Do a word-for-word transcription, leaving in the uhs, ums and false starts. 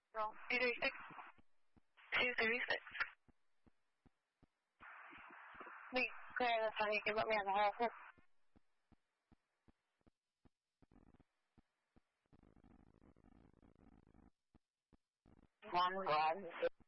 No, two thirty-six. two thirty-six. Wait, clear the time you can put me on the whole hook. One, one.